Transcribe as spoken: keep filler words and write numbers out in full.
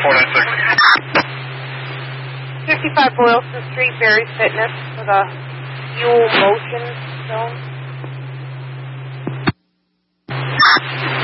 four nine six. fifty-five Boylston Street, Barry's Fitness, for the fuel motion zone.